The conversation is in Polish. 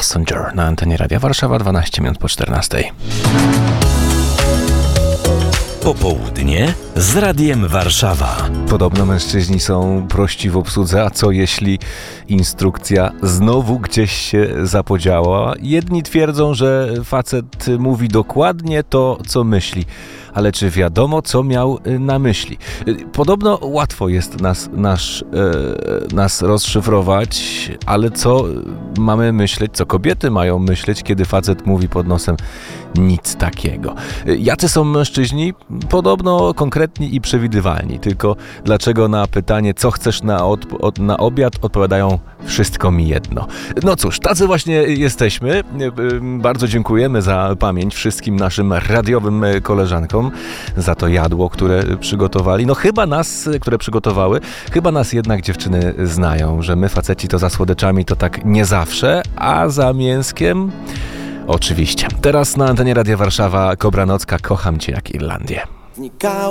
Passenger na antenie Radia Warszawa, 12 minut po 14. Popołudnie z Radiem Warszawa. Podobno mężczyźni są prości w obsłudze, a co jeśli instrukcja znowu gdzieś się zapodziała? Jedni twierdzą, że facet mówi dokładnie to, co myśli. Ale czy wiadomo, co miał na myśli? Podobno łatwo jest nas rozszyfrować, ale co mamy myśleć, co kobiety mają myśleć, kiedy facet mówi pod nosem nic takiego? Jacy są mężczyźni? Podobno konkretni i przewidywalni. Tylko dlaczego na pytanie, co chcesz na obiad, odpowiadają wszystko mi jedno. No cóż, tacy właśnie jesteśmy. Bardzo dziękujemy za pamięć wszystkim naszym radiowym koleżankom, za to jadło, które przygotowali. No chyba nas, które przygotowały, chyba nas jednak dziewczyny znają, że my faceci to za słodyczami to tak nie zawsze, a za mięskiem oczywiście. Teraz na antenie Radia Warszawa Kobra Nocka, Kocham Cię jak Irlandię.